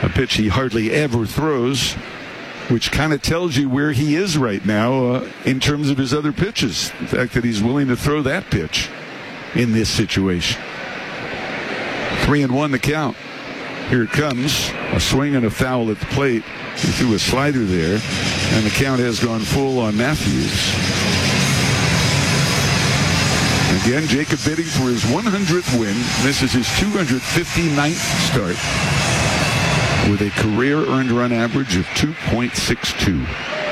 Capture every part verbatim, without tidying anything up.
a pitch he hardly ever throws, which kind of tells you where he is right now uh, in terms of his other pitches. The fact that he's willing to throw that pitch in this situation. Three and one the count. Here it comes. A swing and a foul at the plate. He threw a slider there, and the count has gone full on Matthews. Again, Jacob bidding for his one hundredth win. This is his two hundred fifty-ninth start with a career earned run average of two point six two.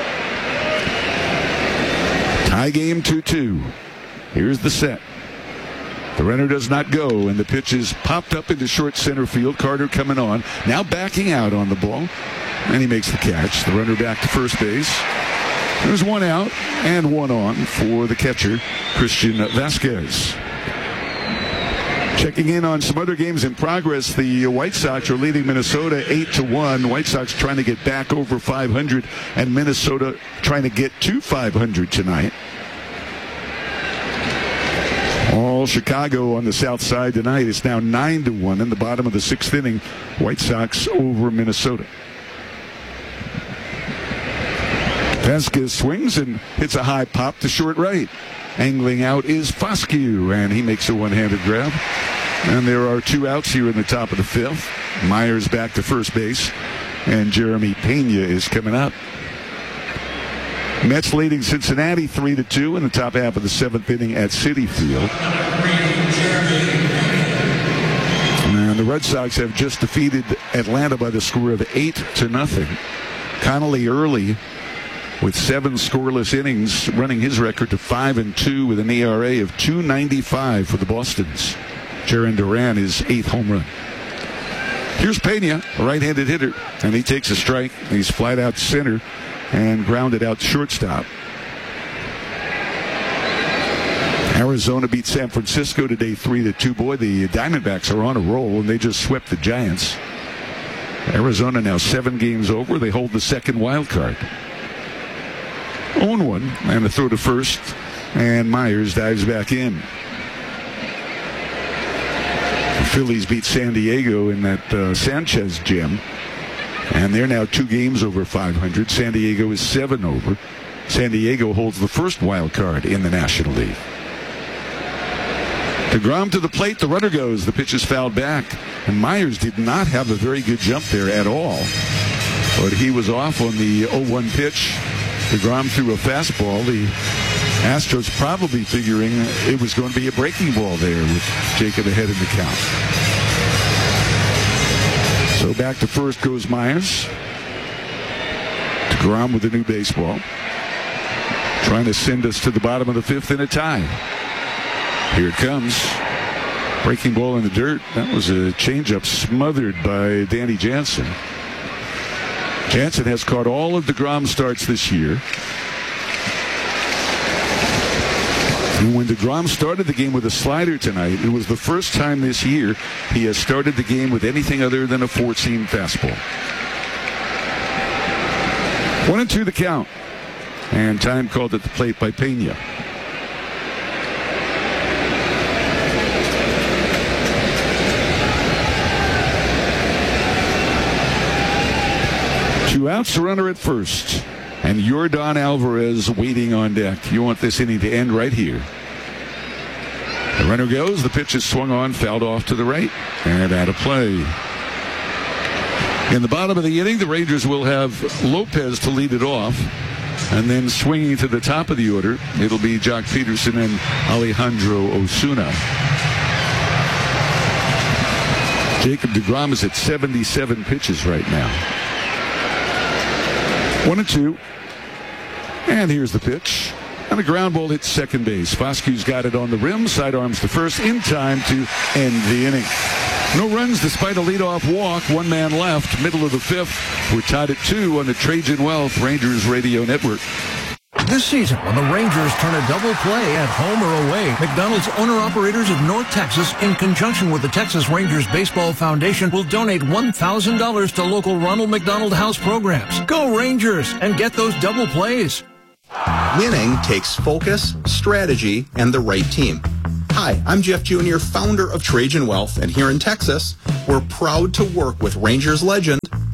Tie game two two. Here's the set. The runner does not go, and the pitch is popped up into short center field. Carter coming on. Now backing out on the ball, and he makes the catch. The runner back to first base. There's one out and one on for the catcher, Christian Vasquez. Checking in on some other games in progress. The White Sox are leading Minnesota eight to one. White Sox trying to get back over five hundred, and Minnesota trying to get to five hundred tonight. All Chicago on the south side tonight. It's now nine to one in the bottom of the sixth inning. White Sox over Minnesota. Vasquez swings and hits a high pop to short right. Angling out is Foscue, and he makes a one-handed grab. And there are two outs here in the top of the fifth. Myers back to first base, and Jeremy Pena is coming up. Mets leading Cincinnati three to two in the top half of the seventh inning at Citi Field. And the Red Sox have just defeated Atlanta by the score of eight to nothing. Connolly early with seven scoreless innings, running his record to five and two with an E R A of two ninety-five for the Bostons. Jarren Duran his eighth home run. Here's Pena, a right-handed hitter, and he takes a strike. He's flat out to center and grounded out to shortstop. Arizona beat San Francisco today three to two. Boy, the Diamondbacks are on a roll, and they just swept the Giants. Arizona now seven games over. They hold the second wild card. oh one, and a throw to first, and Myers dives back in. The Phillies beat San Diego in that uh, Sanchez gem, and they're now two games over five hundred. San Diego is seven over. San Diego holds the first wild card in the National League. DeGrom to the plate, the runner goes. The pitch is fouled back, and Myers did not have a very good jump there at all, but he was off on the oh one pitch. DeGrom threw a fastball. The Astros probably figuring it was going to be a breaking ball there with Jacob ahead in the count. So back to first goes Myers. DeGrom with a new baseball. Trying to send us to the bottom of the fifth in a tie. Here it comes. Breaking ball in the dirt. That was a changeup smothered by Danny Jansen. Jansen has caught all of DeGrom's starts this year. And when DeGrom started the game with a slider tonight, it was the first time this year he has started the game with anything other than a four-seam fastball. One and two the count. And time called at the plate by Pena. Two outs, the runner at first. And Yordan Alvarez waiting on deck. You want this inning to end right here. The runner goes. The pitch is swung on, fouled off to the right, and out of play. In the bottom of the inning, the Rangers will have Lopez to lead it off. And then swinging to the top of the order, it'll be Jock Peterson and Alejandro Osuna. Jacob DeGrom is at seventy-seven pitches right now. One and two. And here's the pitch. And a ground ball hits second base. Foscue's got it on the rim. Sidearms to first in time to end the inning. No runs despite a leadoff walk. One man left. Middle of the fifth. We're tied at two on the Trajan Wealth Rangers Radio Network. This season, when the Rangers turn a double play at home or away, McDonald's owner-operators of North Texas, in conjunction with the Texas Rangers Baseball Foundation, will donate one thousand dollars to local Ronald McDonald House programs. Go Rangers and get those double plays. Winning takes focus, strategy, and the right team. Hi, I'm Jeff Junior, founder of Trajan Wealth, and here in Texas, we're proud to work with Rangers legend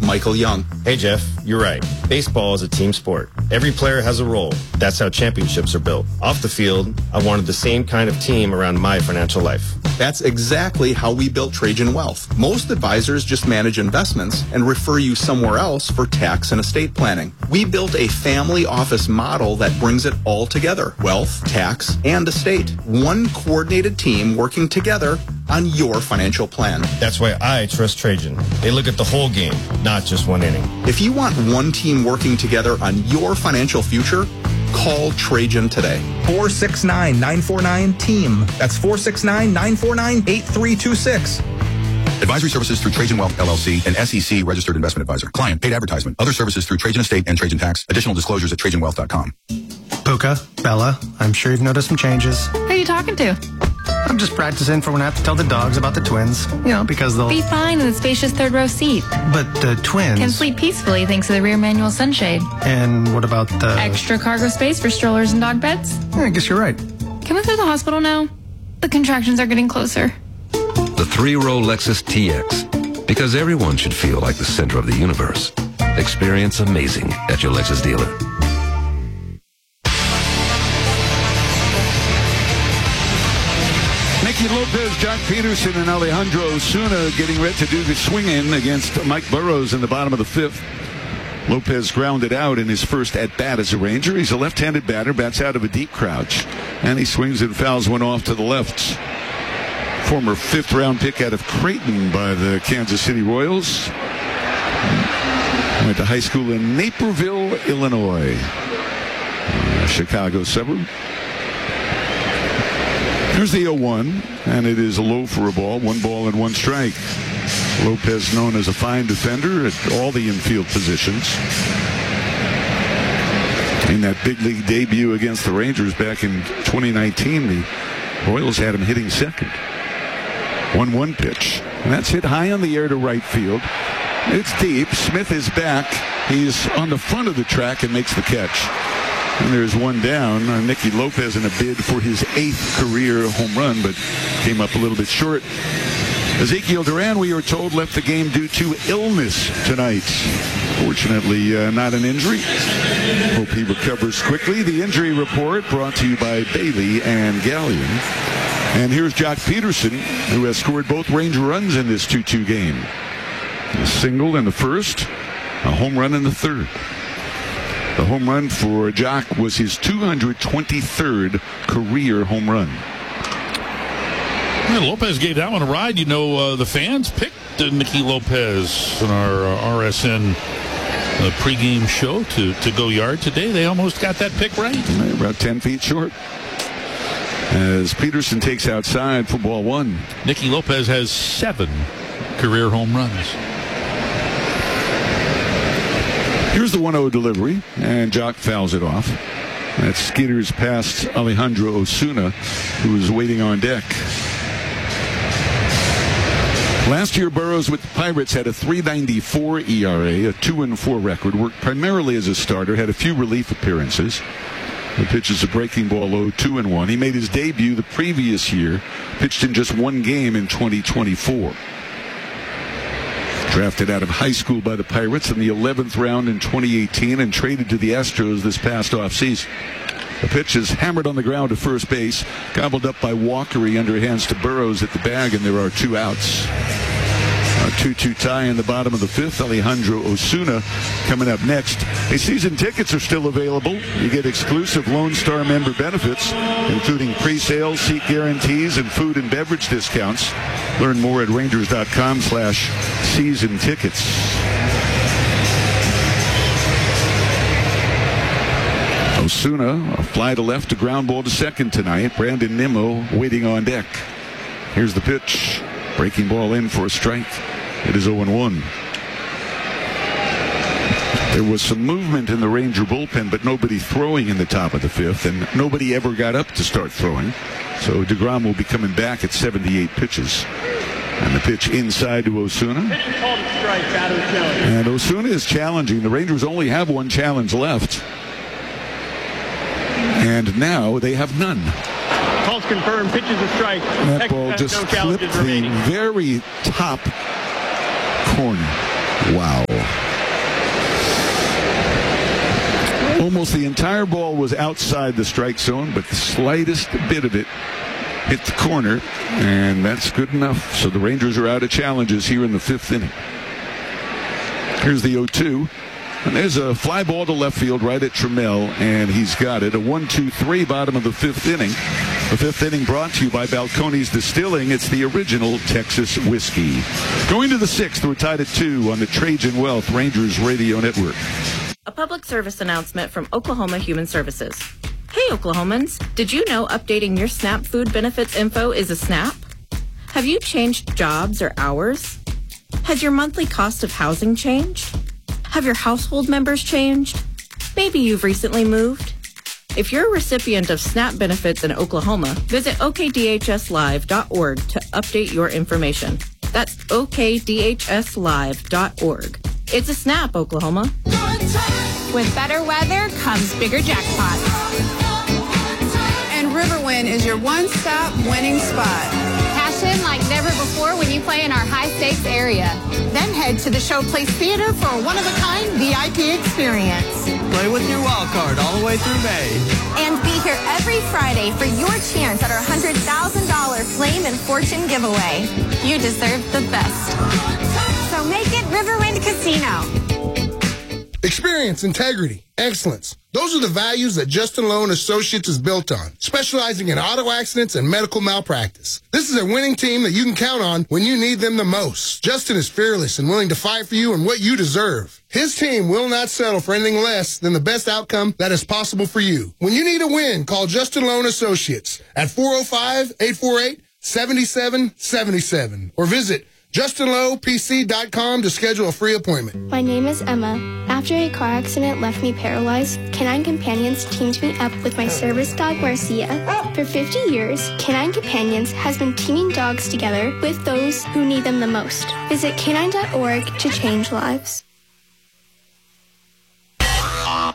Michael Young. Hey, Jeff, you're right. Baseball is a team sport. Every player has a role. That's how championships are built. Off the field, I wanted the same kind of team around my financial life. That's exactly how we built Trajan Wealth. Most advisors just manage investments and refer you somewhere else for tax and estate planning. We built a family office model that brings it all together. Wealth, tax, and estate. One coordinated team working together on your financial plan. That's why I trust Trajan. They look at the whole game, not just one inning. If you want one team working together on your financial future, call Trajan today. four six nine, nine four nine, team. That's four six nine, nine four nine, eight three two six. Advisory services through Trajan Wealth, L L C, and S E C registered investment advisor. Client, paid advertisement. Other services through Trajan Estate and Trajan Tax. Additional disclosures at trajan wealth dot com. Puka, Bella, I'm sure you've noticed some changes. Who are you talking to? I'm just practicing for when I have to tell the dogs about the twins. You know, because they'll... Be fine in the spacious third row seat. But the twins... Can sleep peacefully thanks to the rear manual sunshade. And what about the... Extra cargo space for strollers and dog beds? Yeah, I guess you're right. Can we clear the hospital now? The contractions are getting closer. The three-row Lexus T X. Because everyone should feel like the center of the universe. Experience amazing at your Lexus dealer. Nicky Lopez, Jock Peterson, and Alejandro Osuna getting ready to do the swing-in against Mike Burrows in the bottom of the fifth. Lopez grounded out in his first at-bat as a Ranger. He's a left-handed batter, bats out of a deep crouch, and he swings and fouls one off to the left. Former fifth-round pick out of Creighton by the Kansas City Royals. Went to high school in Naperville, Illinois, a Chicago suburb. Here's the oh one, and it is a low for a ball, one ball and one strike. Lopez known as a fine defender at all the infield positions. In that big league debut against the Rangers back in twenty nineteen, the Royals had him hitting second. one one pitch, and that's hit high on the air to right field. It's deep. Smith is back. He's on the front of the track and makes the catch. And there's one down. Uh, Nicky Lopez in a bid for his eighth career home run, but came up a little bit short. Ezekiel Duran, we are told, left the game due to illness tonight. Fortunately, uh, not an injury. Hope he recovers quickly. The injury report brought to you by Bailey and Gallion. And here's Jock Peterson, who has scored both Ranger runs in this two two game. A single in the first, a home run in the third. The home run for Jock was his two hundred twenty-third career home run. Well, Lopez gave that one a ride. You know, uh, the fans picked uh, Nicky Lopez in our uh, R S N uh, pregame show to, to go yard today. They almost got that pick right. About ten feet short. As Peterson takes outside for ball one. Nicky Lopez has seven career home runs. Here's the one oh delivery, and Jock fouls it off. That skitters past Alejandro Osuna, who is waiting on deck. Last year, Burrows with the Pirates had a three ninety-four E R A, a two and four record, worked primarily as a starter, had a few relief appearances. The pitch is a breaking ball low, two and one. He made his debut the previous year, pitched in just one game in twenty twenty-four. Drafted out of high school by the Pirates in the eleventh round in twenty eighteen and traded to the Astros this past offseason. The pitch is hammered on the ground to first base, gobbled up by Walker. He underhands to Burrows at the bag, and there are two outs. A two two tie in the bottom of the fifth. Alejandro Osuna coming up next. Hey, season tickets are still available. You get exclusive Lone Star member benefits, including pre-sales, seat guarantees, and food and beverage discounts. Learn more at rangers.com slash season tickets. Osuna, a fly to left, a ground ball to second tonight. Brandon Nimmo waiting on deck. Here's the pitch. Breaking ball in for a strike. It is oh and one. There was some movement in the Ranger bullpen, but nobody throwing in the top of the fifth, and nobody ever got up to start throwing. So DeGrom will be coming back at seventy-eight pitches. And the pitch inside to Osuna. And Osuna is challenging. The Rangers only have one challenge left. And now they have none. Calls confirmed, pitches a strike. That Texas ball has just no clipped challenges the remaining. very top corner. Wow. Almost the entire ball was outside the strike zone, but the slightest bit of it hit the corner, and that's good enough. So the Rangers are out of challenges here in the fifth inning. Here's the oh two. And there's a fly ball to left field right at Trammell, and he's got it. A one two three bottom of the fifth inning. The fifth inning brought to you by Balcones Distilling. It's the original Texas whiskey. Going to the sixth, we're tied at two on the Trajan Wealth Rangers Radio Network. A public service announcement from Oklahoma Human Services. Hey, Oklahomans, did you know updating your SNAP food benefits info is a snap? Have you changed jobs or hours? Has your monthly cost of housing changed? Have your household members changed? Maybe you've recently moved. If you're a recipient of SNAP benefits in Oklahoma, visit O K D H S live dot org to update your information. That's O K D H S live dot org. It's a SNAP, Oklahoma. With better weather comes bigger jackpots. And Riverwind is your one-stop winning spot. Cash in like never before when you play in our high-stakes area. Then head to the Showplace Theater for a one-of-a-kind V I P experience. Play with your wild card all the way through May. And be here every Friday for your chance at our one hundred thousand dollars Flame and Fortune giveaway. You deserve the best. So make it Riverwind Casino. Experience, integrity, excellence. Those are the values that Justin Loan Associates is built on, specializing in auto accidents and medical malpractice. This is a winning team that you can count on when you need them the most. Justin is fearless and willing to fight for you and what you deserve. His team will not settle for anything less than the best outcome that is possible for you. When you need a win, call Justin Loan Associates at four oh five, eight four eight, seven seven seven seven or visit Justin Low P C dot com to schedule a free appointment. My name is Emma. After a car accident left me paralyzed, Canine Companions teamed me up with my service dog, Marcia. For fifty years, Canine Companions has been teaming dogs together with those who need them the most. Visit canine dot org to change lives. All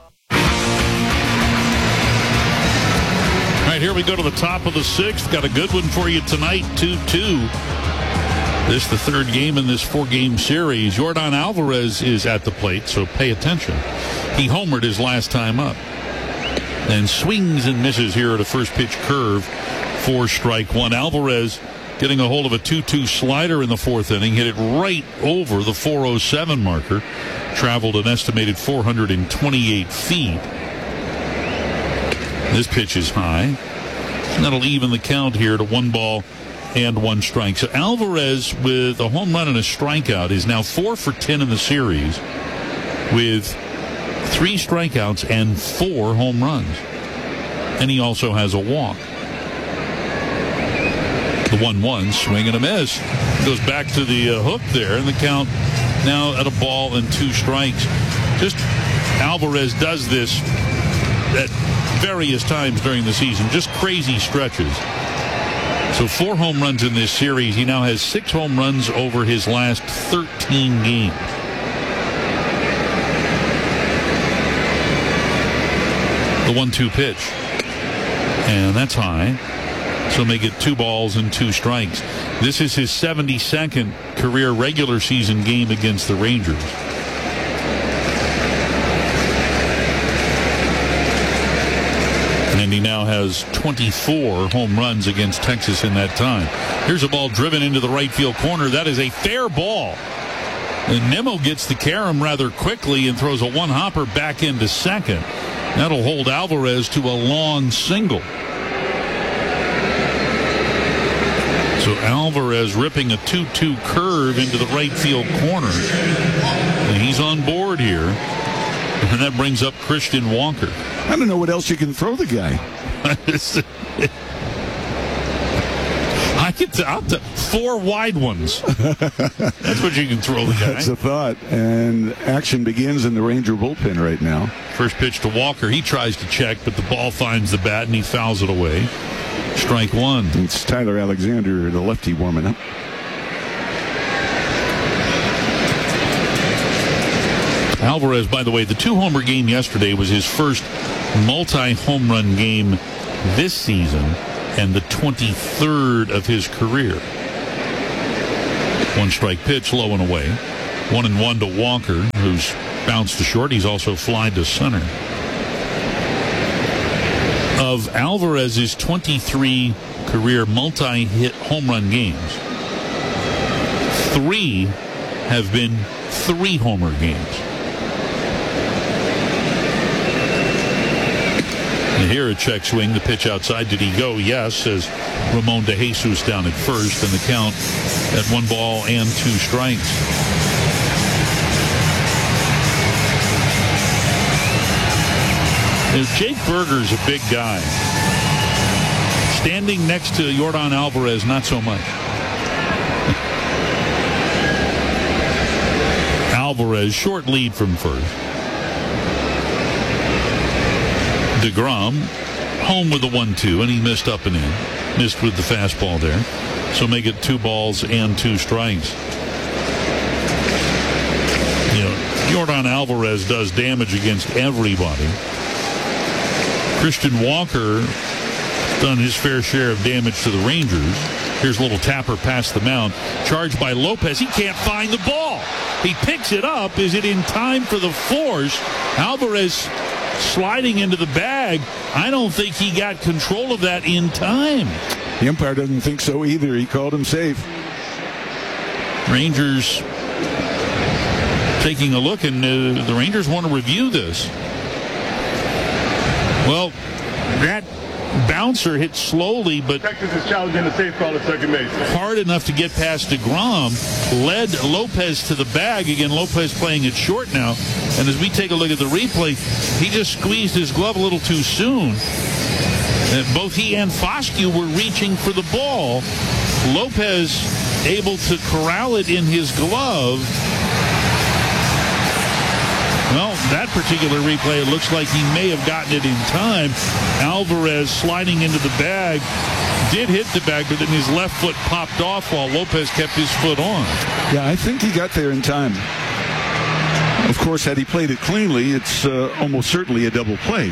right, here we go to the top of the sixth. Got a good one for you tonight, two two. This is the third game in this four-game series. Yordan Alvarez is at the plate, so pay attention. He homered his last time up. And swings and misses here at a first-pitch curve for strike one. Alvarez getting a hold of a two two slider in the fourth inning. Hit it right over the four oh seven marker. Traveled an estimated four hundred twenty-eight feet. This pitch is high. That'll even the count here to one ball and one strike. So Alvarez, with a home run and a strikeout, is now four for ten in the series with three strikeouts and four home runs. And he also has a walk. The one one, swing and a miss. Goes back to the uh, hook there, and the count now at a ball and two strikes. Just Alvarez does this at various times during the season. Just crazy stretches. So four home runs in this series. He now has six home runs over his last thirteen games. The one two pitch. And that's high. So make it two balls and two strikes. This is his seventy-second career regular season game against the Rangers. And he now has twenty-four home runs against Texas in that time. Here's a ball driven into the right field corner. That is a fair ball. And Nimmo gets the carom rather quickly and throws a one-hopper back into second. That'll hold Alvarez to a long single. So Alvarez ripping a two two curve into the right field corner. And he's on board here. And that brings up Christian Walker. I don't know what else you can throw the guy. I could t- I'll t- four wide ones. That's what you can throw the guy. That's a thought. And action begins in the Ranger bullpen right now. First pitch to Walker. He tries to check, but the ball finds the bat and he fouls it away. Strike one. It's Tyler Alexander, the lefty, warming up. Alvarez, by the way, the two-homer game yesterday was his first multi-home run game this season and the twenty-third of his career. One strike pitch, low and away. One and one to Walker, who's bounced to short. He's also flied to center. Of Alvarez's twenty-three career multi-hit home run games, three have been three-homer games. And here a check swing, the pitch outside. Did he go? Yes, says Ramon De Jesus down at first, and the count at one ball and two strikes. You know, Jake Berger's a big guy. Standing next to Yordan Alvarez, not so much. Alvarez, short lead from first. DeGrom, home with the one two, and he missed up and in. Missed with the fastball there. So make it two balls and two strikes. You know, Yordan Alvarez does damage against everybody. Christian Walker done his fair share of damage to the Rangers. Here's a little tapper past the mound. Charged by Lopez. He can't find the ball. He picks it up. Is it in time for the force? Alvarez sliding into the bag. I don't think he got control of that in time. The umpire doesn't think so either. He called him safe. Rangers taking a look, and uh, the Rangers want to review this. Well, that bouncer hit slowly, but Texas is challenging the safe call at second base. Hard enough to get past DeGrom, led Lopez to the bag. Again, Lopez playing it short now. And as we take a look at the replay, he just squeezed his glove a little too soon. And both he and Foscue were reaching for the ball. Lopez able to corral it in his glove. Well, that particular replay, it looks like he may have gotten it in time. Alvarez sliding into the bag, did hit the bag, but then his left foot popped off while Lopez kept his foot on. Yeah, I think he got there in time. Of course, had he played it cleanly, it's uh, almost certainly a double play.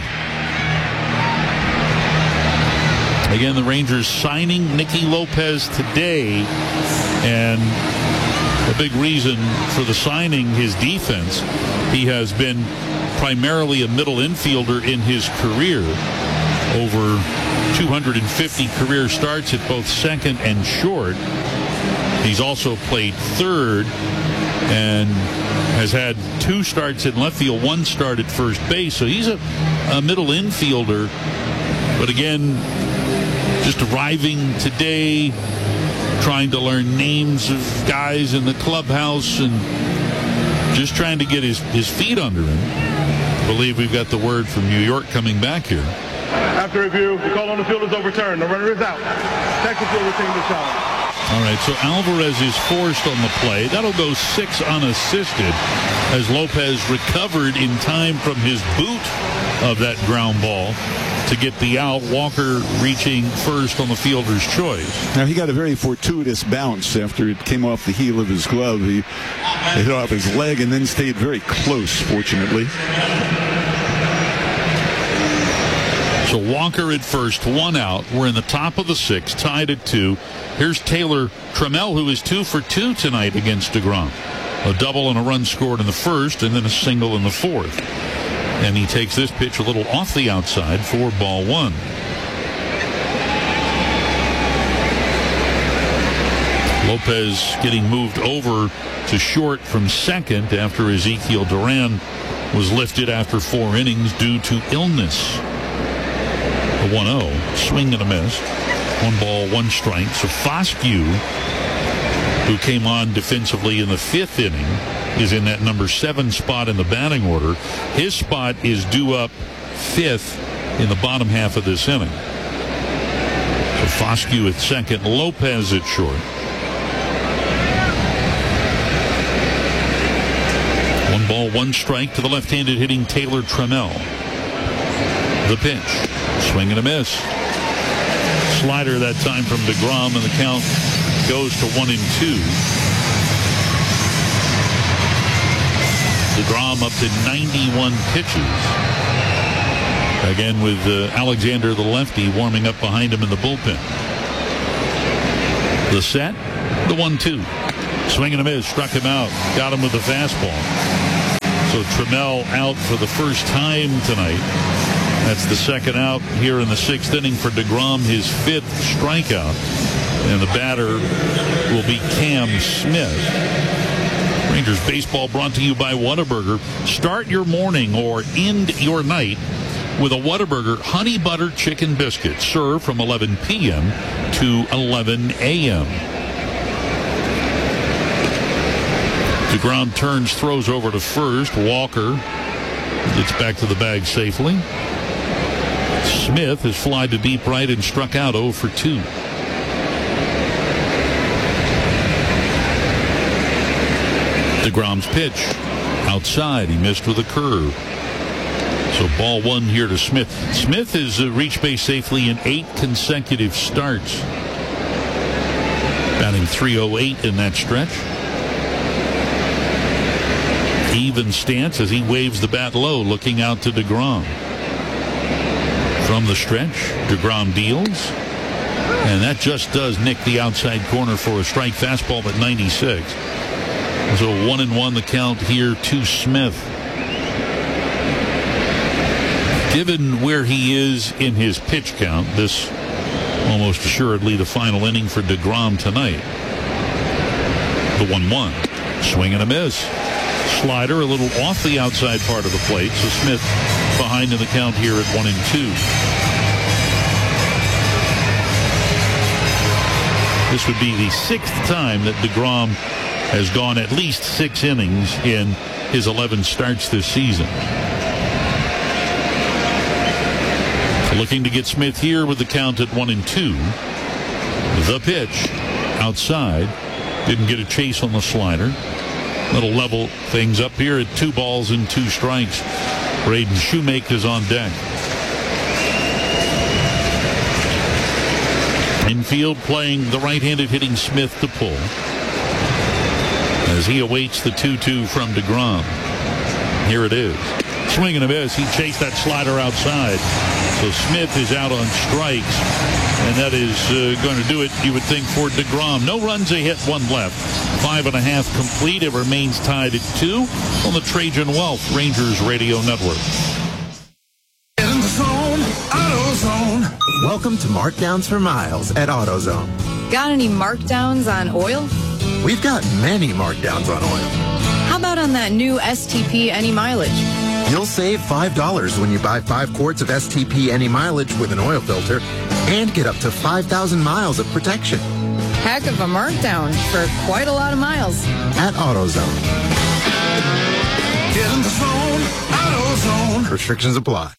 Again, the Rangers signing Nicky Lopez today, and a big reason for the signing, his defense. He has been primarily a middle infielder in his career. Over two hundred fifty career starts at both second and short. He's also played third and has had two starts in left field, one start at first base. So he's a, a middle infielder. But again, just arriving today, trying to learn names of guys in the clubhouse and just trying to get his, his feet under him. I believe we've got the word from New York coming back here. After review, the call on the field is overturned. The runner is out. Texas will retain the challenge. All right, so Alvarez is forced on the play. That'll go six unassisted as Lopez recovered in time from his boot of that ground ball to get the out. Walker reaching first on the fielder's choice. Now, he got a very fortuitous bounce after it came off the heel of his glove. He hit off his leg and then stayed very close, fortunately. So Walker at first, one out. We're in the top of the sixth, tied at two. Here's Taylor Trammell, who is two for two tonight against DeGrom. A double and a run scored in the first, and then a single in the fourth. And he takes this pitch a little off the outside for ball one. Lopez getting moved over to short from second after Ezekiel Duran was lifted after four innings due to illness. A one oh, swing and a miss. One ball, one strike. So Foscue, who came on defensively in the fifth inning, is in that number seven spot in the batting order. His spot is due up fifth in the bottom half of this inning. So Foscue at second, Lopez at short. One ball, one strike to the left-handed hitting Taylor Trammell. The pitch. Swing and a miss. Slider that time from DeGrom, and the count goes to one and two. DeGrom up to ninety-one pitches. Again with uh, Alexander, the lefty, warming up behind him in the bullpen. The set, the one two. Swing and a miss, struck him out. Got him with the fastball. So Trammell out for the first time tonight. That's the second out here in the sixth inning for DeGrom, his fifth strikeout. And the batter will be Cam Smith. Rangers baseball brought to you by Whataburger. Start your morning or end your night with a Whataburger honey butter chicken biscuit, served from eleven p.m. to eleven a.m. DeGrom turns, throws over to first. Walker gets back to the bag safely. Smith has flied to deep right and struck out oh for two. DeGrom's pitch outside. He missed with a curve. So ball one here to Smith. Smith has uh, reached base safely in eight consecutive starts. Batting three oh eight in that stretch. Even stance as he waves the bat low, looking out to DeGrom. From the stretch, DeGrom deals. And that just does nick the outside corner for a strike. Fastball at ninety-six. So one and one the count here to Smith. Given where he is in his pitch count, this almost assuredly the final inning for DeGrom tonight. The one one. Swing and a miss. Slider a little off the outside part of the plate. So Smith behind in the count here at one and two. This would be the sixth time that DeGrom has gone at least six innings in his eleven starts this season. Looking to get Smith here with the count at one and two. The pitch outside. Didn't get a chase on the slider. That'll level things up here at two balls and two strikes. Braden Shoemaker is on deck. Infield playing the right-handed hitting Smith to pull as he awaits the two two from DeGrom. Here it is. Swing and a miss. He chased that slider outside. So Smith is out on strikes, and that is uh, going to do it, you would think, for DeGrom. No runs, a hit, one left. Five and a half complete. It remains tied at two on the Trajan Wealth Rangers Radio Network. In the zone, AutoZone. Welcome to Markdowns for Miles at AutoZone. Got any markdowns on oil? We've got many markdowns on oil. How about on that new S T P Any Mileage? You'll save five dollars when you buy five quarts of S T P Any Mileage with an oil filter and get up to five thousand miles of protection. Heck of a markdown for quite a lot of miles. At AutoZone. Get in the zone, AutoZone. Restrictions apply.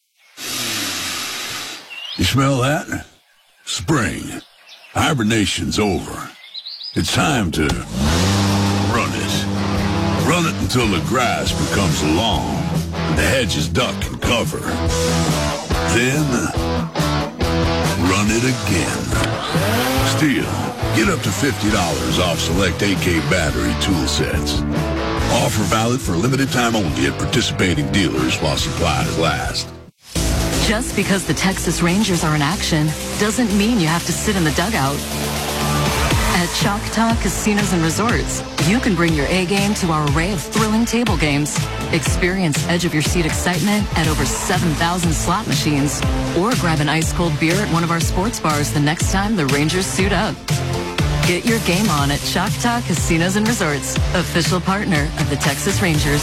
You smell that? Spring. Hibernation's over. It's time to run it. Run it until the grass becomes long and the hedges duck and cover. Then, run it again. Still, get up to fifty dollars off select A K battery tool sets. Offer valid for a limited time only at participating dealers while supplies last. Just because the Texas Rangers are in action doesn't mean you have to sit in the dugout. At Choctaw Casinos and Resorts, you can bring your A game to our array of thrilling table games. Experience edge-of-your-seat excitement at over seven thousand slot machines. Or grab an ice-cold beer at one of our sports bars the next time the Rangers suit up. Get your game on at Choctaw Casinos and Resorts, official partner of the Texas Rangers.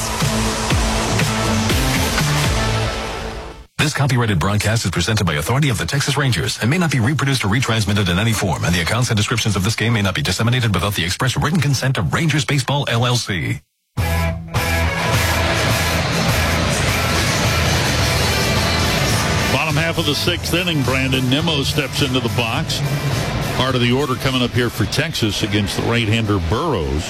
This copyrighted broadcast is presented by authority of the Texas Rangers and may not be reproduced or retransmitted in any form, and the accounts and descriptions of this game may not be disseminated without the express written consent of Rangers Baseball, L L C. Bottom half of the sixth inning, Brandon Nimmo steps into the box. Part of the order coming up here for Texas against the right-hander Burrows.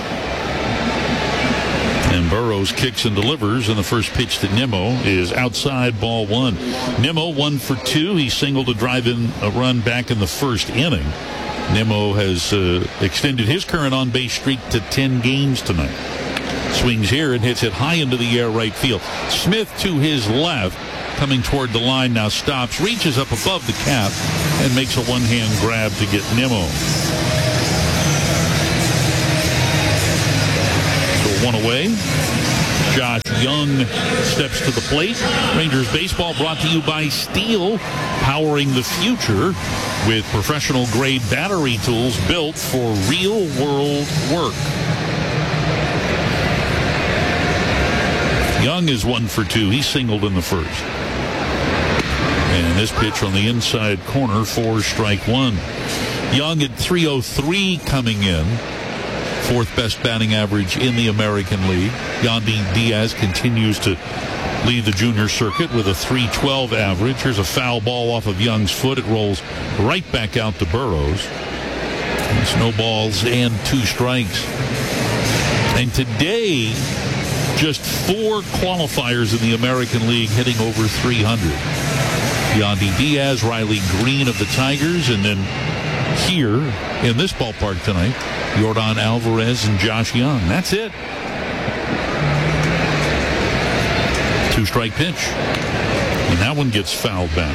And Burrows kicks and delivers, and the first pitch to Nimmo is outside, ball one. Nimmo one for two. He singled to drive in a run back in the first inning. Nimmo has uh, extended his current on-base streak to ten games tonight. Swings here and hits it high into the air right field. Smith to his left, coming toward the line now, stops, reaches up above the cap, and makes a one-hand grab to get Nimmo. One away. Josh Young steps to the plate. Rangers baseball brought to you by Steel, powering the future with professional-grade battery tools built for real-world work. Young is one for two. He singled in the first. And this pitch on the inside corner for strike one. Young at three oh three coming in. Fourth best batting average in the American League. Yandy Diaz continues to lead the junior circuit with a three twelve average. Here's a foul ball off of Young's foot. It rolls right back out to Burrows. It's no balls and two strikes. And today, just four qualifiers in the American League hitting over three hundred. Yandy Diaz, Riley Green of the Tigers, and then here in this ballpark tonight, Yordan Alvarez and Josh Young. That's it. Two-strike pitch. And that one gets fouled back.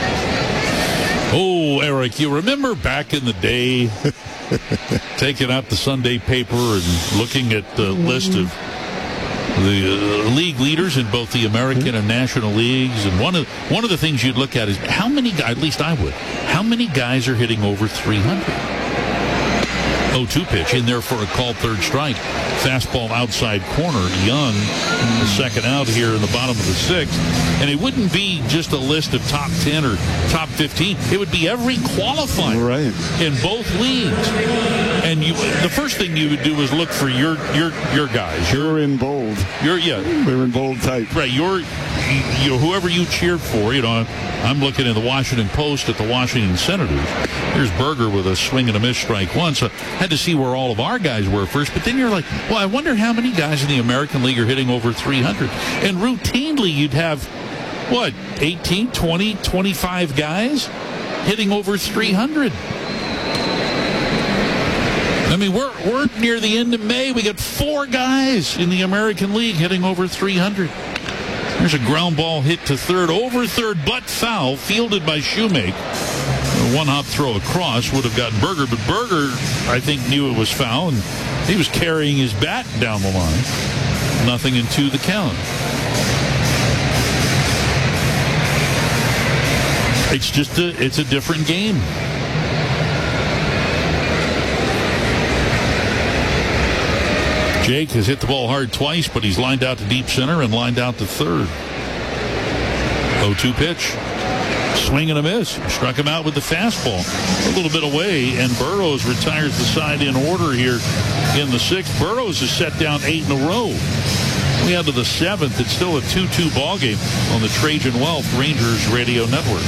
Oh, Eric, you remember back in the day taking out the Sunday paper and looking at the list of the uh, league leaders in both the American and National Leagues, and one of one of the things you'd look at is how many guys, at least I would, how many guys are hitting over three hundred? oh two pitch in there for a called third strike. Fastball outside corner. Young, the second out here in the bottom of the sixth. And it wouldn't be just a list of top ten or top fifteen. It would be every qualifier right. in both leagues. And you, the first thing you would do is look for your your your guys. You're in bold. You're yeah. They're in bold type. Right. You're you know, whoever you cheered for. You know, I'm looking at the Washington Post at the Washington Senators. Here's Berger with a swing and a miss, strike one. So I had to see where all of our guys were first. But then you're like, well, I wonder how many guys in the American League are hitting over three hundred. And routinely you'd have, what, eighteen, twenty, twenty-five guys hitting over three hundred. I mean, we're we're near the end of May. We got four guys in the American League hitting over three hundred. There's a ground ball hit to third, over third, but foul, fielded by Shoemake. A one-hop throw across would have gotten Berger, but Berger, I think, knew it was foul, and he was carrying his bat down the line. Nothing in two the count. It's just a, it's a different game. Jake has hit the ball hard twice, but he's lined out to deep center and lined out to third. oh two pitch. Swing and a miss. Struck him out with the fastball. A little bit away, and Burrows retires the side in order here in the sixth. Burrows has set down eight in a row. We head to the seventh. It's still a two two ball game on the Trajan Wealth Rangers Radio Network.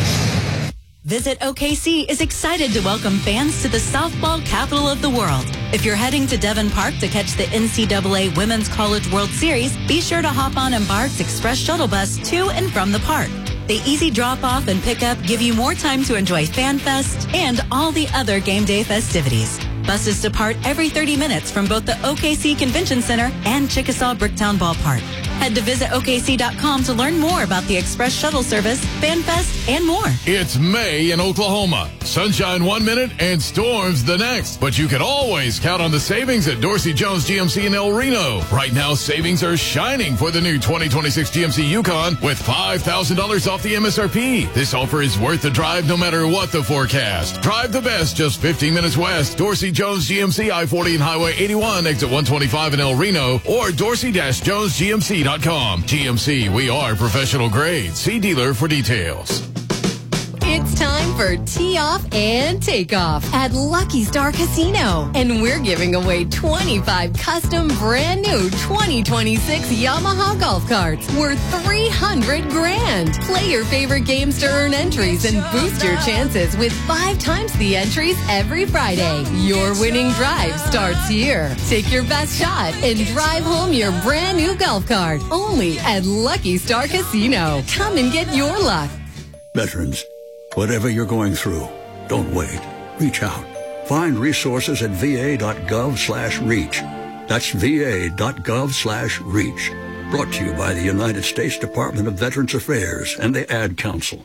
Visit O K C is excited to welcome fans to the softball capital of the world. If you're heading to Devon Park to catch the N C double A Women's College World Series, be sure to hop on Embark's Express Shuttle Bus to and from the park. The easy drop-off and pickup give you more time to enjoy FanFest and all the other game day festivities. Buses depart every thirty minutes from both the O K C Convention Center and Chickasaw Bricktown Ballpark. Head to visit O K C dot com to learn more about the Express Shuttle Service, FanFest, and more. It's May in Oklahoma. Sunshine one minute and storms the next. But you can always count on the savings at Dorsey Jones G M C in El Reno. Right now, savings are shining for the new twenty twenty-six G M C Yukon with five thousand dollars off the M S R P. This offer is worth the drive no matter what the forecast. Drive the best just fifteen minutes west. Dorsey Jones G M C I forty and Highway eighty-one, exit one twenty-five in El Reno, or Dorsey Jones G M C dot com. G M C, we are professional grade. See dealer for details. It's time for tee off and take off at Lucky Star Casino. And we're giving away twenty-five custom brand new twenty twenty-six Yamaha golf carts worth three hundred grand. Play your favorite games to earn entries and boost your chances with five times the entries every Friday. Your winning drive starts here. Take your best shot and drive home your brand new golf cart only at Lucky Star Casino. Come and get your luck. Veterans, whatever you're going through, don't wait. Reach out. Find resources at va.gov slash reach. That's va.gov slash reach. Brought to you by the United States Department of Veterans Affairs and the Ad Council.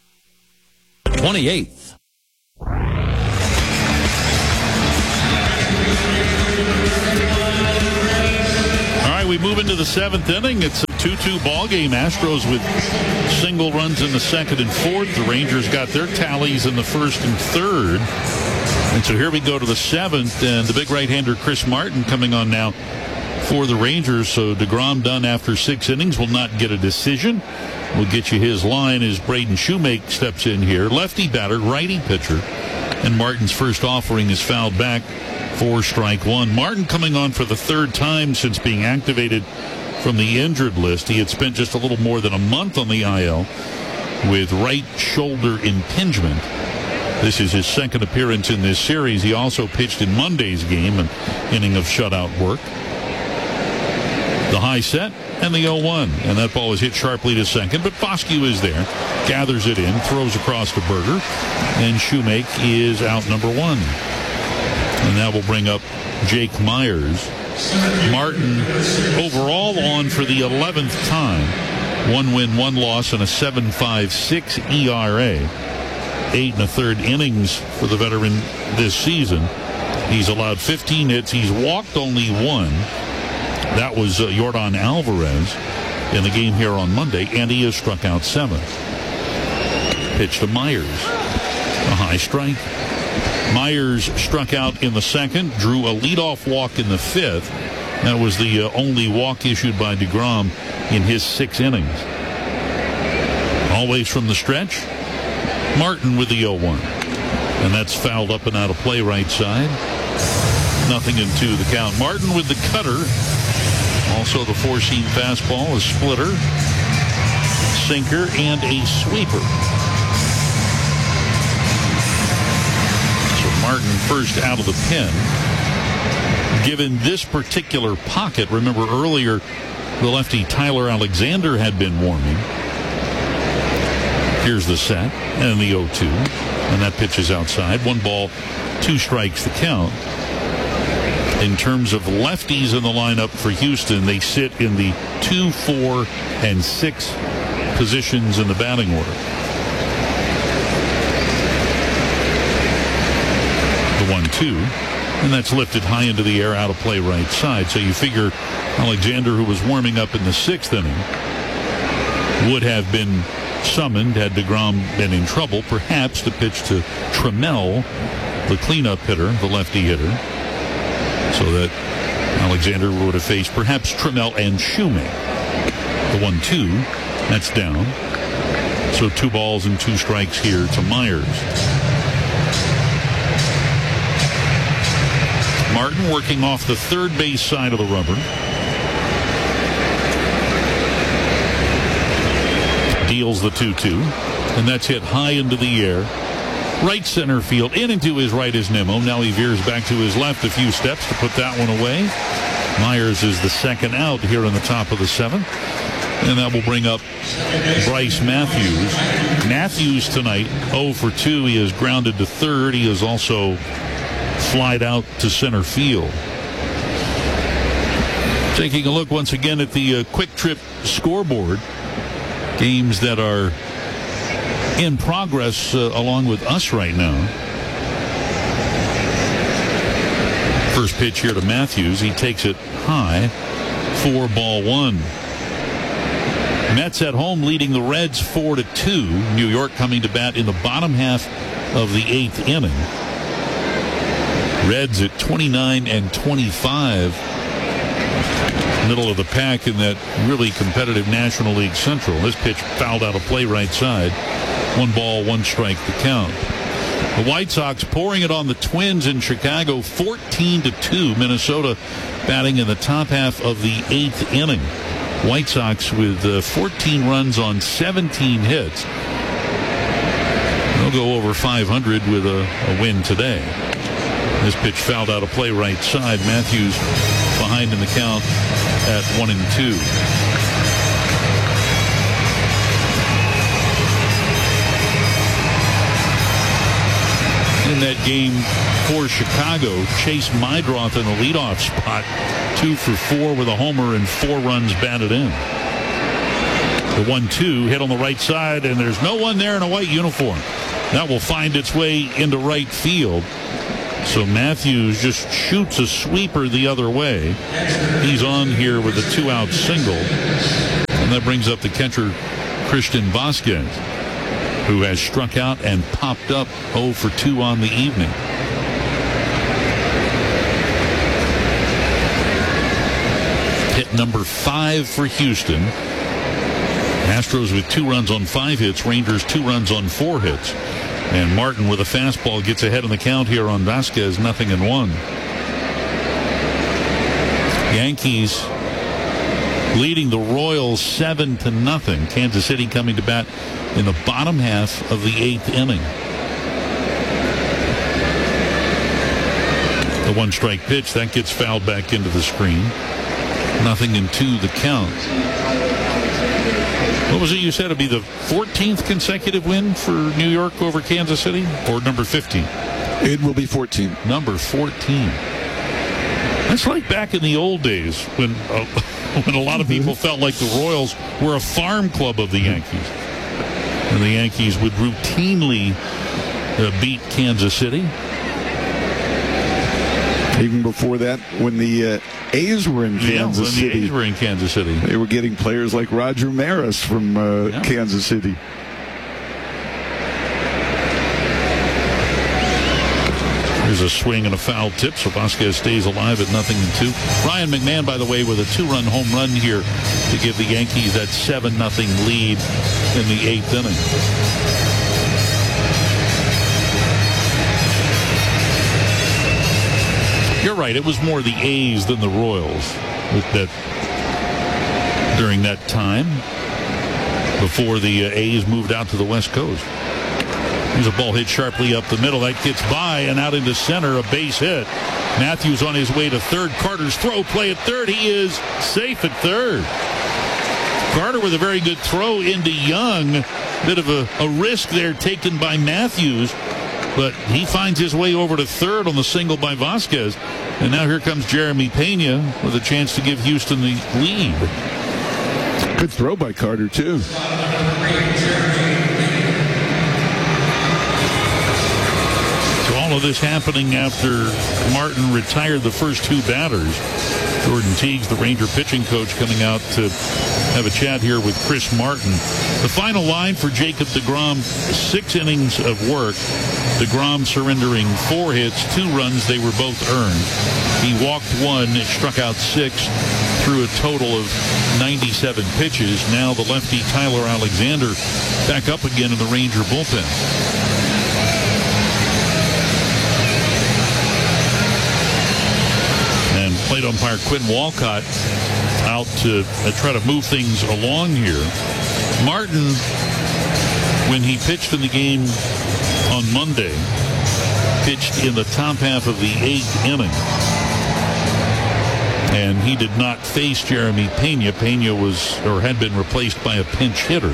twenty-eighth. We we move into the seventh inning. It's a two two ball game. Astros with single runs in the second and fourth. The Rangers got their tallies in the first and third. And so here we go to the seventh, and the big right-hander Chris Martin coming on now for the Rangers. So DeGrom done after six innings, will not get a decision. We'll get you his line as Braden Shoemake steps in here. Lefty batter, righty pitcher. And Martin's first offering is fouled back for strike one. Martin coming on for the third time since being activated from the injured list. He had spent just a little more than a month on the I L with right shoulder impingement. This is his second appearance in this series. He also pitched in Monday's game, an inning of shutout work. The high set and the oh one. And that ball is hit sharply to second, but Foscue is there. Gathers it in, throws across to Berger, and Shoemake is out number one. And that will bring up Jake Myers. Martin overall on for the eleventh time. One win, one loss, and a seven point five six E R A. Eight and a third innings for the veteran this season. He's allowed fifteen hits. He's walked only one. That was uh, Yordan Alvarez in the game here on Monday, and he has struck out seven. Pitch to Myers. A high strike. Myers struck out in the second, drew a leadoff walk in the fifth. That was the uh, only walk issued by DeGrom in his six innings. Always from the stretch, Martin with the oh one. And that's fouled up and out of play right side. Nothing in two the count. Martin with the cutter. Also the four-seam fastball, a splitter, sinker, and a sweeper. So Martin first out of the pen. Given this particular pocket, remember earlier the lefty Tyler Alexander had been warming. Here's the set and the oh two. And that pitch is outside. One ball, two strikes the count. In terms of lefties in the lineup for Houston, they sit in the two, four, and six positions in the batting order. The one two, and that's lifted high into the air, out of play right side. So you figure Alexander, who was warming up in the sixth inning, would have been summoned had DeGrom been in trouble, perhaps to pitch to Trammell, the cleanup hitter, the lefty hitter, so that Alexander would have faced perhaps Trammell and Shoemake. The one two, that's down. So two balls and two strikes here to Myers. Martin working off the third base side of the rubber. Deals the two two, and that's hit high into the air. Right center field, in and to his right is Nimmo. Now he veers back to his left a few steps to put that one away. Myers is the second out here in the top of the seventh. And that will bring up Bryce Matthews. Matthews tonight, oh for two. He is grounded to third. He is also flied out to center field. Taking a look once again at the uh, Quick Trip scoreboard. Games that are in progress uh, along with us right now. First pitch here to Matthews. He takes it high. Four ball one. Mets at home leading the Reds four to two. New York coming to bat in the bottom half of the eighth inning. Reds at twenty-nine and twenty-five. Middle of the pack in that really competitive National League Central. This pitch fouled out of play right side. One ball, one strike to count. The White Sox pouring it on the Twins in Chicago, fourteen to two. Minnesota batting in the top half of the eighth inning. White Sox with uh, fourteen runs on seventeen hits. They'll go over five hundred with a, a win today. This pitch fouled out of play right side. Matthews behind in the count at one and two. In that game for Chicago, Chase Meidroth in the leadoff spot, two for four with a homer and four runs batted in. The one two hit on the right side, and there's no one there in a white uniform. That will find its way into right field. So Matthews just shoots a sweeper the other way. He's on here with a two-out single. And that brings up the catcher, Christian Vasquez, who has struck out and popped up oh for two on the evening. Hit number five for Houston. Astros with two runs on five hits. Rangers two runs on four hits. And Martin with a fastball gets ahead in the count here on Vasquez, nothing in one. Yankees leading the Royals seven to nothing. Kansas City coming to bat in the bottom half of the eighth inning. The one strike pitch that gets fouled back into the screen. Nothing in two the count. What was it you said? It'd be the fourteenth consecutive win for New York over Kansas City, or number fifteen? It will be fourteen. Number fourteen. That's like back in the old days when uh, when a lot of people felt like the Royals were a farm club of the Yankees, and the Yankees would routinely uh, beat Kansas City. Even before that, when the uh, A's were in Kansas yeah, when City. the A's were in Kansas City. They were getting players like Roger Maris from uh, yeah. Kansas City. There's a swing and a foul tip, so Vasquez stays alive at nothing in two. Ryan McMahon, by the way, with a two-run home run here to give the Yankees that seven nothing lead in the eighth inning. You're right. It was more the A's than the Royals with that during that time before the uh, A's moved out to the West Coast. Here's a ball hit sharply up the middle. That gets by and out into center, a base hit. Matthews on his way to third. Carter's throw play at third. He is safe at third. Carter with a very good throw into Young. Bit of a, a risk there taken by Matthews. But he finds his way over to third on the single by Vasquez. And now here comes Jeremy Pena with a chance to give Houston the lead. Good throw by Carter, too. So all of this happening after Martin retired the first two batters. Jordan Teagues, the Ranger pitching coach, coming out to have a chat here with Chris Martin. The final line for Jacob deGrom, six innings of work. deGrom surrendering four hits, two runs. They were both earned. He walked one, struck out six, threw a total of ninety-seven pitches. Now the lefty Tyler Alexander back up again in the Ranger bullpen. Plate umpire Quinn Walcott out to uh, try to move things along here. Martin, when he pitched in the game on Monday, pitched in the top half of the eighth inning. And he did not face Jeremy Pena. Pena was, or had been replaced by a pinch hitter.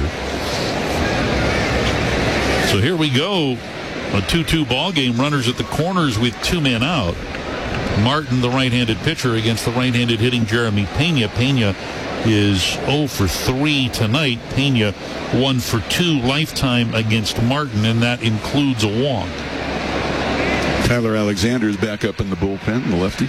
So here we go. A two two ball game. Runners at the corners with two men out. Martin, the right-handed pitcher, against the right-handed hitting Jeremy Pena. Pena is oh for three tonight. Pena one for two lifetime against Martin, and that includes a walk. Tyler Alexander is back up in the bullpen, the lefty.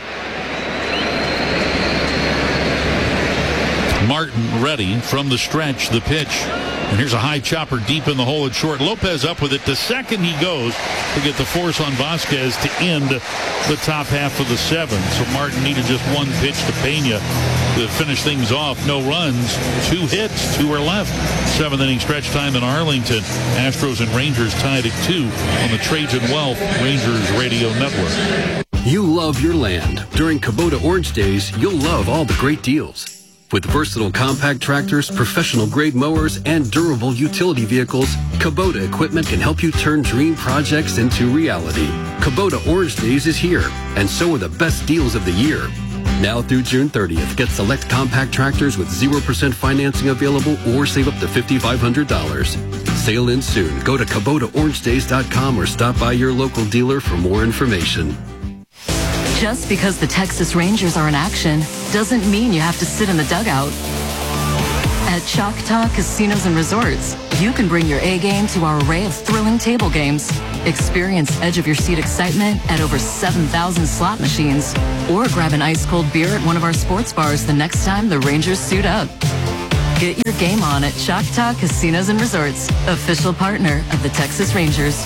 Martin ready from the stretch, the pitch. And here's a high chopper deep in the hole at short. Lopez up with it. To second he goes to get the force on Vasquez to end the top half of the seventh. So Martin needed just one pitch to Pena to finish things off. No runs, two hits, two are left. Seventh inning stretch time in Arlington. Astros and Rangers tied at two on the Trajan Wealth Rangers Radio Network. You love your land. During Kubota Orange Days, you'll love all the great deals. With versatile compact tractors, professional-grade mowers, and durable utility vehicles, Kubota equipment can help you turn dream projects into reality. Kubota Orange Days is here, and so are the best deals of the year. Now through June thirtieth, get select compact tractors with zero percent financing available or save up to five thousand five hundred dollars. Sale ends soon. Go to Kubota Orange Days dot com or stop by your local dealer for more information. Just because the Texas Rangers are in action doesn't mean you have to sit in the dugout. At At Choctaw Casinos and Resorts, you can bring your A game to our array of thrilling table games. Experience edge-of-your-seat excitement at over seven thousand slot machines. Or grab an ice-cold beer at one of our sports bars the next time the Rangers suit up. Get your game on at Choctaw Casinos and Resorts, official partner of the Texas Rangers.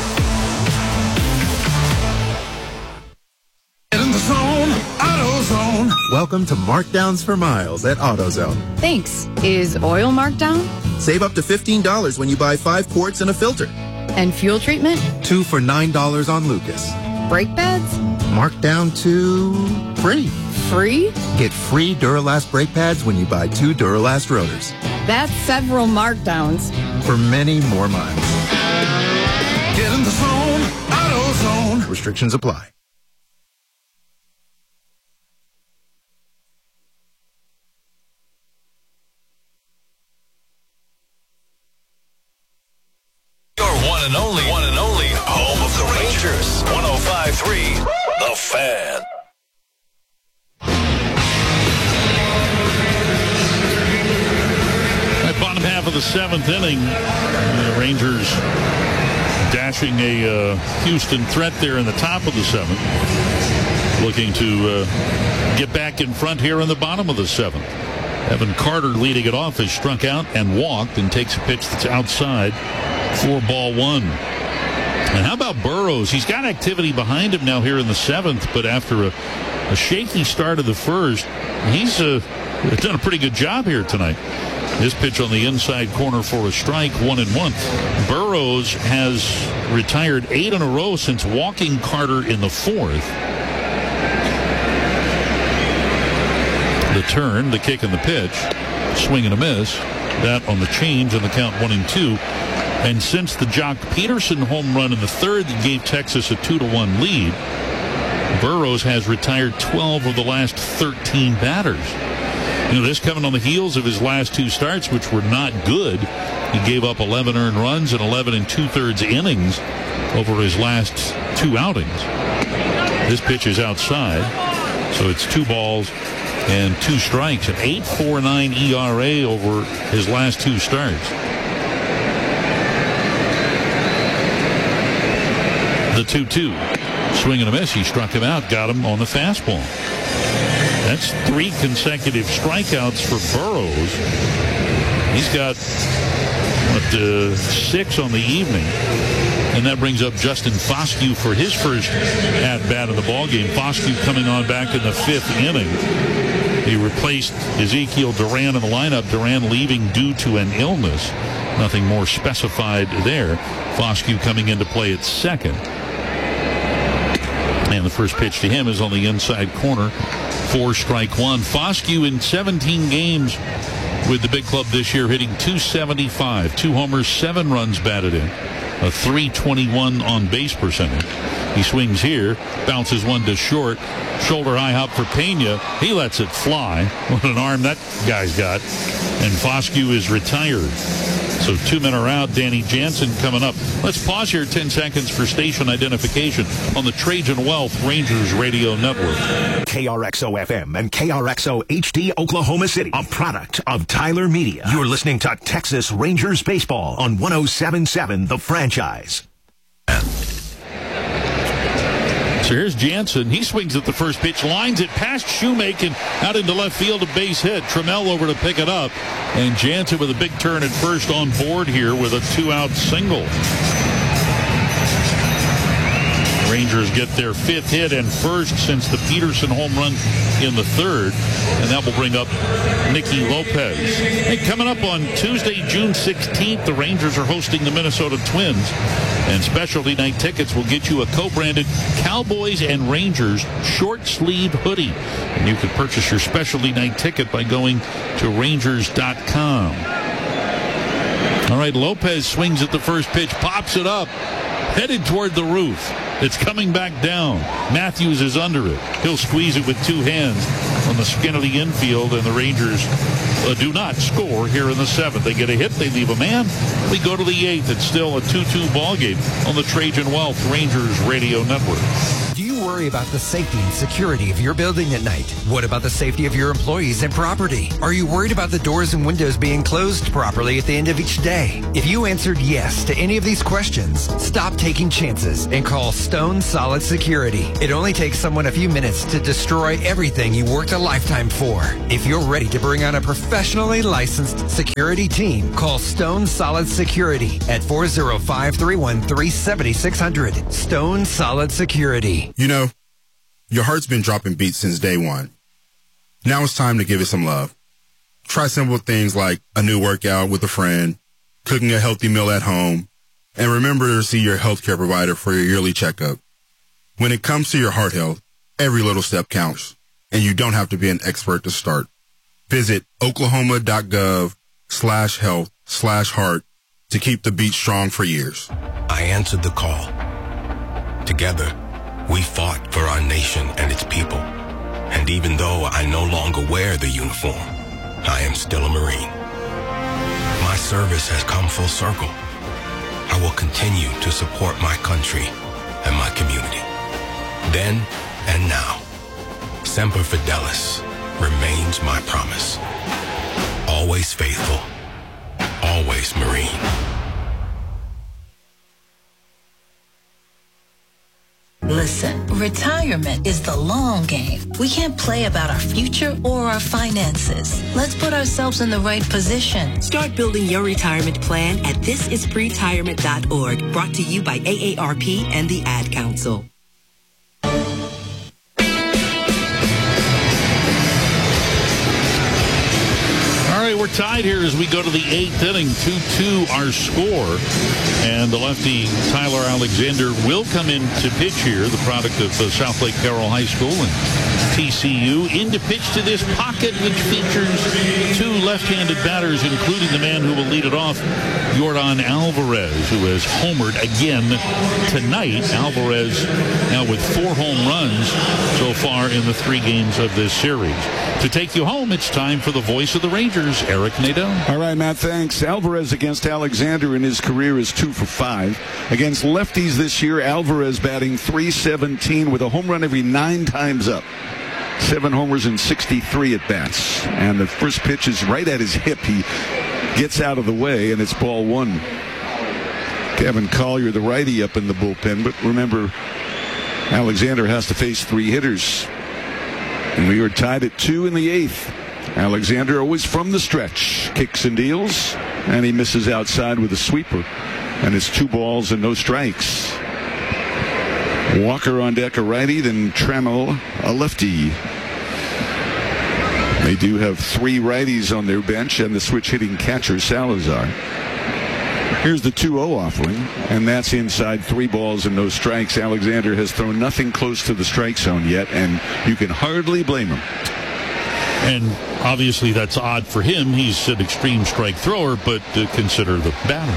In the zone, AutoZone. Welcome to Markdowns for Miles at AutoZone. Thanks. Is oil marked down? Save up to fifteen dollars when you buy five quarts and a filter. And fuel treatment? Two for nine dollars on Lucas. Brake pads? Marked down to free. Free? Get free Duralast brake pads when you buy two Duralast rotors. That's several markdowns. For many more miles. Get in the zone, AutoZone. Restrictions apply. One and only, one and only home of the Rangers. one oh five point three, The Fan. At bottom half of the seventh inning, the Rangers dashing a uh, Houston threat there in the top of the seventh. Looking to uh, get back in front here in the bottom of the seventh. Evan Carter leading it off has struck out and walked and takes a pitch that's outside for ball one. And how about Burroughs? He's got activity behind him now here in the seventh, but after a, a shaky start of the first, he's uh, done a pretty good job here tonight. This pitch on the inside corner for a strike, one and one. Burroughs has retired eight in a row since walking Carter in the fourth. The turn, the kick, and the pitch. Swing and a miss. That on the change, and the count one and two. And since the Jock Peterson home run in the third that gave Texas a two to one lead, Burroughs has retired twelve of the last thirteen batters. You know, this coming on the heels of his last two starts, which were not good. He gave up eleven earned runs and eleven and two-thirds innings over his last two outings. This pitch is outside, so it's two balls and two strikes. An eight point four nine E R A over his last two starts. The two two. Swing and a miss. He struck him out. Got him on the fastball. That's three consecutive strikeouts for Burroughs. He's got what, uh, six on the evening. And that brings up Justin Foscue for his first at-bat of the ballgame. Foscue coming on back in the fifth inning. He replaced Ezekiel Duran in the lineup. Duran leaving due to an illness. Nothing more specified there. Foscue coming into play at second. And the first pitch to him is on the inside corner for strike one. Foscue in seventeen games with the big club this year, hitting two seventy-five, two homers, seven runs batted in, a three twenty-one on base percentage. He swings here, bounces one to short, shoulder high hop for Pena. He lets it fly. What an arm that guy's got. And Foscue is retired. So two men are out. Danny Jansen coming up. Let's pause here ten seconds for station identification on the Trajan Wealth Rangers Radio Network. K R X O F M and K R X O H D Oklahoma City, a product of Tyler Media. You're listening to Texas Rangers Baseball on one oh seven point seven The Franchise. So here's Jansen. He swings at the first pitch, lines it past Shoemaker out into left field, a base hit. Trammell over to pick it up. And Jansen with a big turn at first on board here with a two-out single. Rangers get their fifth hit and first since the Peterson home run in the third. And that will bring up Nicky Lopez. Hey, coming up on Tuesday, June sixteenth, the Rangers are hosting the Minnesota Twins. And specialty night tickets will get you a co-branded Cowboys and Rangers short sleeve hoodie. And you can purchase your specialty night ticket by going to Rangers dot com. All right, Lopez swings at the first pitch, pops it up, headed toward the roof. It's coming back down. Matthews is under it. He'll squeeze it with two hands on the skin of the infield, and the Rangers uh, do not score here in the seventh. They get a hit, they leave a man. We go to the eighth. It's still a two two ball game on the Trajan Wealth Rangers Radio Network. Do you worry about the safety and security of your building at night? What about the safety of your employees and property? Are you worried about the doors and windows being closed properly at the end of each day? If you answered yes to any of these questions, stop taking chances and call Stone Solid Security. It only takes someone a few minutes to destroy everything you worked a lifetime for. If you're ready to bring on a professionally licensed security team, call Stone Solid Security at four oh five, three one three, seven six zero zero. Stone Solid Security. You know, your heart's been dropping beats since day one. Now it's time to give it some love. Try simple things like a new workout with a friend, cooking a healthy meal at home, and remember to see your healthcare provider for your yearly checkup. When it comes to your heart health, every little step counts, and you don't have to be an expert to start. Visit oklahoma.gov slash health slash heart to keep the beat strong for years. I answered the call. Together, we fought for our nation and its people. And even though I no longer wear the uniform, I am still a Marine. My service has come full circle. I will continue to support my country and my community. Then and now, Semper Fidelis remains my promise. Always faithful, always Marine. Listen, retirement is the long game. We can't play about our future or our finances. Let's put ourselves in the right position. Start building your retirement plan at this is pretirement dot org. Brought to you by A A R P and the Ad Council. We're tied here as we go to the eighth inning. two two our score. And the lefty Tyler Alexander will come in to pitch here, the product of uh, South Lake Carroll High School and T C U. In to pitch to this pocket, which features two left-handed batters, including the man who will lead it off, Yordan Alvarez, who has homered again tonight. Alvarez now with four home runs so far in the three games of this series. To take you home, it's time for the voice of the Rangers, Eric Nadeau. All right, Matt, thanks. Alvarez against Alexander in his career is two for five. Against lefties this year, Alvarez batting three seventeen with a home run every nine times up. Seven homers and sixty-three at-bats. And the first pitch is right at his hip. He gets out of the way, and it's ball one. Kevin Collier, the righty, up in the bullpen. But remember, Alexander has to face three hitters. And we are tied at two in the eighth. Alexander always from the stretch. Kicks and deals, and he misses outside with a sweeper. And it's two balls and no strikes. Walker on deck, a righty, then Trammell, a lefty. They do have three righties on their bench and the switch-hitting catcher, Salazar. Here's the two oh offering, and that's inside three balls and no strikes. Alexander has thrown nothing close to the strike zone yet, and you can hardly blame him. And obviously that's odd for him. He's an extreme strike thrower, but uh, consider the batter.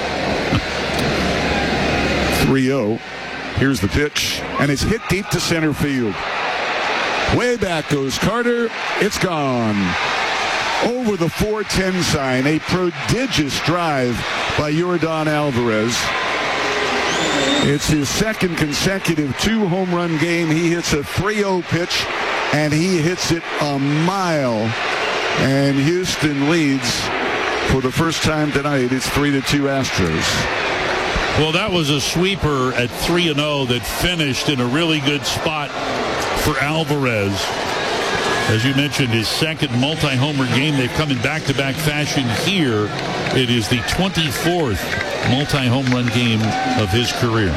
three oh. Here's the pitch, and it's hit deep to center field. Way back goes Carter. It's gone. Over the four ten sign, a prodigious drive by Yordan Alvarez. It's his second consecutive two-home run game. He hits a three oh pitch, and he hits it a mile. And Houston leads for the first time tonight. It's three to two Astros. Well, that was a sweeper at three and oh that finished in a really good spot for Alvarez. As you mentioned, his second multi-homer game. They've come in back-to-back fashion here. It is the twenty-fourth multi-home run game of his career.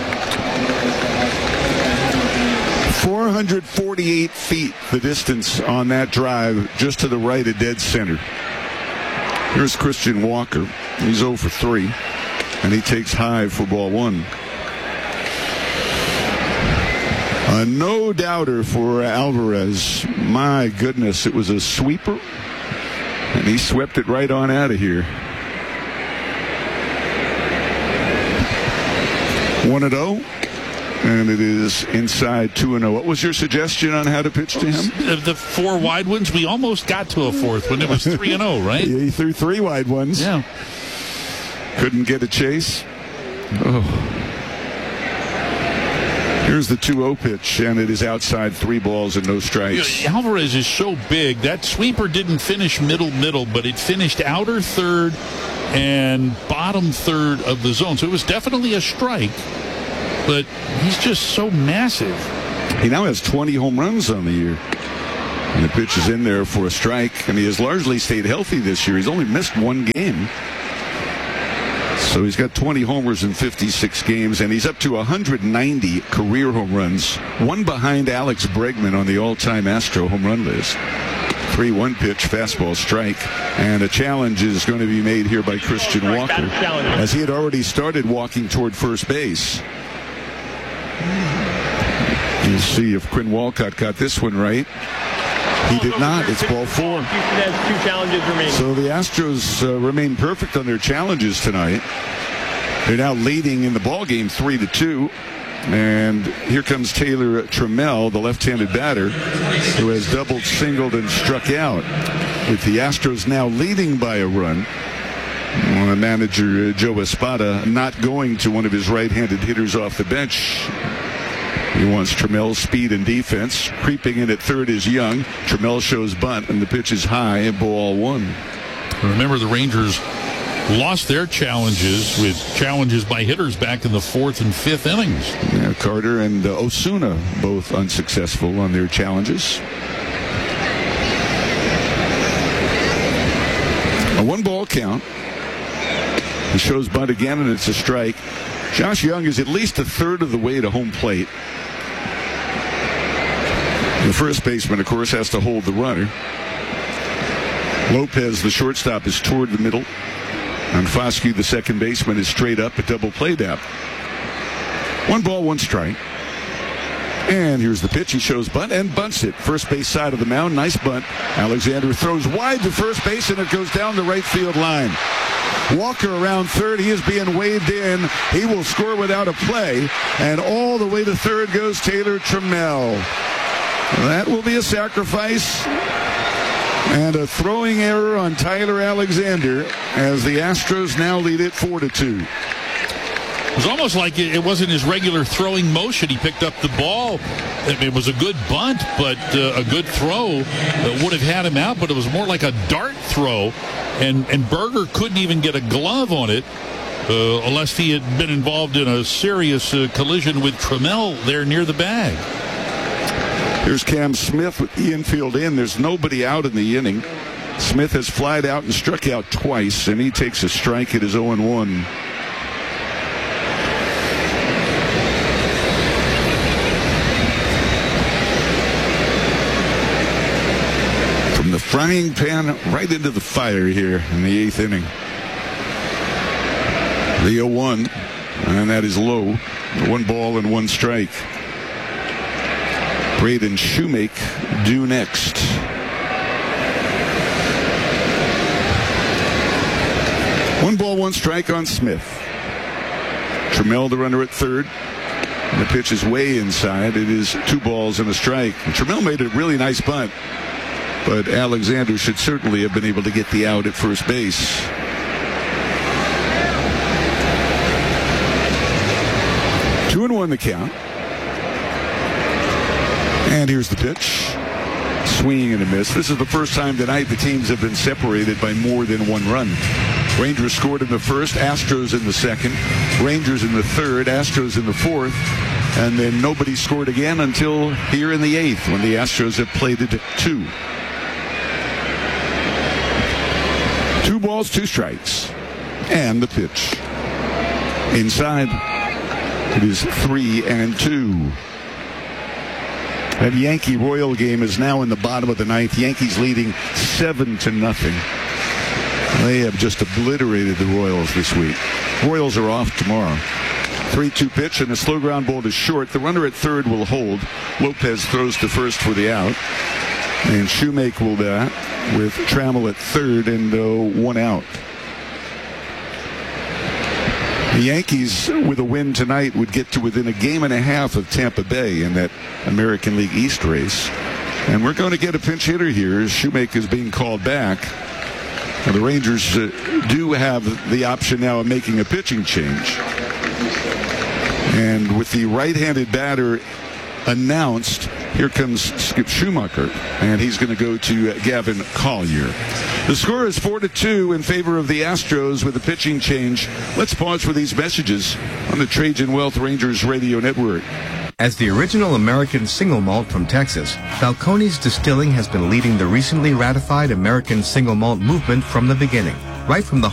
four hundred forty-eight feet the distance on that drive, just to the right of dead center. Here's Christian Walker. He's oh for three, and he takes high for ball one. A no-doubter for Alvarez. My goodness, it was a sweeper, and he swept it right on out of here. one and oh, and it is inside two and oh. What was your suggestion on how to pitch to him? The four wide ones. We almost got to a fourth when it was three and oh, right? Yeah, he threw three wide ones. Yeah. Couldn't get a chase. Oh. Here's the two oh pitch, and it is outside, three balls and no strikes. You know, Alvarez is so big. That sweeper didn't finish middle-middle, but it finished outer third and bottom third of the zone. So it was definitely a strike, but he's just so massive. He now has twenty home runs on the year. And the pitch is in there for a strike, and he has largely stayed healthy this year. He's only missed one game. So he's got twenty homers in fifty-six games, and he's up to one hundred ninety career home runs, one behind Alex Bregman on the all-time Astro home run list. three one pitch, fastball strike, and a challenge is going to be made here by Christian Walker, as he had already started walking toward first base. We'll see if Quinn Walcott got this one right. He did not. It's ball four. Houston has two challenges remaining. So the Astros uh, remain perfect on their challenges tonight. They're now leading in the ball game three to two. And here comes Taylor Trammell, the left-handed batter, who has doubled, singled, and struck out. With the Astros now leading by a run, uh, manager uh, Joe Espada not going to one of his right-handed hitters off the bench. He wants Trammell's speed and defense. Creeping in at third is Young. Trammell shows bunt, and the pitch is high, ball one. Remember, the Rangers lost their challenges with challenges by hitters back in the fourth and fifth innings. Yeah, Carter and uh, Osuna both unsuccessful on their challenges. A one-ball count. He shows bunt again, and it's a strike. Josh Young is at least a third of the way to home plate. The first baseman, of course, has to hold the runner. Lopez, the shortstop, is toward the middle. And Foscue, the second baseman, is straight up at double play depth. One ball, one strike. And here's the pitch. He shows bunt and bunts it. First base side of the mound. Nice bunt. Alexander throws wide to first base, and it goes down the right field line. Walker around third. He is being waved in. He will score without a play. And all the way to third goes Taylor Trammell. That will be a sacrifice. And a throwing error on Tyler Alexander as the Astros now lead it four to two. It was almost like it wasn't his regular throwing motion. He picked up the ball. It was a good bunt, but uh, a good throw that would have had him out, but it was more like a dart throw. And, and Berger couldn't even get a glove on it uh, unless he had been involved in a serious uh, collision with Trammell there near the bag. Here's Cam Smith with the infield in. There's nobody out in the inning. Smith has flied out and struck out twice, and he takes a strike at his oh and one. From the frying pan right into the fire here in the eighth inning. The oh one, and that is low. One ball and one strike. Braden Shoemake due next. One ball, one strike on Smith. Trammell, the runner at third. And the pitch is way inside. It is two balls and a strike. And Trammell made a really nice bunt, but Alexander should certainly have been able to get the out at first base. Two and one the count. And here's the pitch. Swinging and a miss. This is the first time tonight the teams have been separated by more than one run. Rangers scored in the first, Astros in the second, Rangers in the third, Astros in the fourth, and then nobody scored again until here in the eighth when the Astros have played it two. Two balls, two strikes. And the pitch. Inside. It is three and two. That Yankee Royal game is now in the bottom of the ninth. Yankees leading seven to nothing. They have just obliterated the Royals this week. Royals are off tomorrow. three two pitch, and a slow ground ball to short. The runner at third will hold. Lopez throws to first for the out. And Shoemake will bat with Trammell at third and uh, one out. The Yankees, with a win tonight, would get to within a game and a half of Tampa Bay in that American League East race. And we're going to get a pinch hitter here as Shoemake is being called back. Now, the Rangers uh, do have the option now of making a pitching change. And with the right-handed batter announced, here comes Skip Schumacher, and he's going to go to Gavin Collier. The score is four to two in favor of the Astros with a pitching change. Let's pause for these messages on the Trajan Wealth Rangers Radio Network. As the original American single malt from Texas, Falcone's Distilling has been leading the recently ratified American single malt movement from the beginning. Right from the